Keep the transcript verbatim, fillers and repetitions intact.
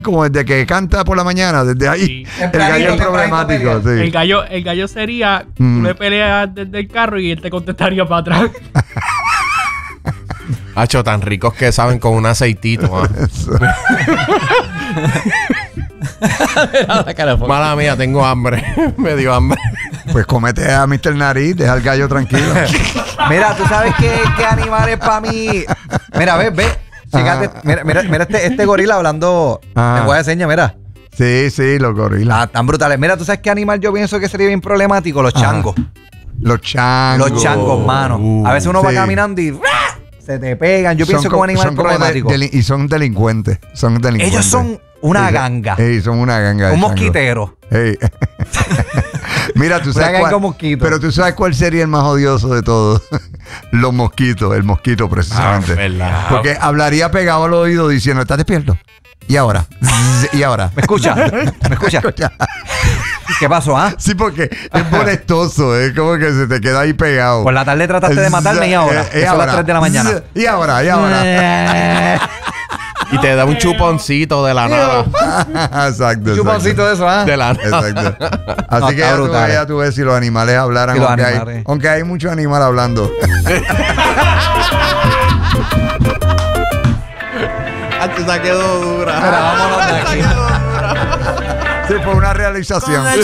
como desde que canta por la mañana, desde ahí. Sí. El gallo es problemático. Sí. El gallo, el gallo sería, Mm. tú le peleas desde el carro y él te contestaría para atrás. Hacho, tan ricos que saben con un aceitito. ¿Ah? Mala mía, tengo hambre. Me dio hambre. Pues comete a mister Nariz, deja al gallo tranquilo. Mira, tú sabes qué, qué animal es para mí. Mira, ve, ve. Fíjate, mira, mira, mira este, este gorila hablando. Ajá. Te voy a enseñar, mira. Sí, sí, los gorilas. Ah, tan brutales. Mira, tú sabes qué animal yo pienso que sería bien problemático. Los Ajá. changos. Los changos. Los changos, mano. Uh, A veces uno va sí. caminando y ¡ah! Se te pegan. Yo Son pienso que co- un animal son como de- problemático. deli- y son delincuentes. Son delincuentes. Ellos son una Sí, ganga. Sí, son una ganga. de Un changos. mosquitero. Ey. Mira, tú Una sabes ganga cuál, de mosquitos. pero tú sabes cuál sería el más odioso de todos. Los mosquitos, el mosquito precisamente. Ah, verdad. Porque hablaría pegado al oído diciendo, ¿estás despierto? ¿Y ahora? ¿Y ahora? ¿Me escucha? ¿Me escucha? ¿Qué pasó, ah? Sí, porque es molestoso, es como que se te queda ahí pegado. Por la tarde trataste de matarme y ahora. Eh, Que eh, son las ahora. tres de la mañana. Y ahora, y ahora. Y te da un chuponcito de la nada. Exacto. Un chuponcito de eso, ¿ah? De la nada. Exacto. Así No, que está ya tú, brutal. ves, ya tú ves si los animales hablaran, Sí, los aunque, animales. Hay, aunque hay muchos animales hablando. Hacho, esa quedó dura. Pero vámonos de aquí. Sí, fue una realización.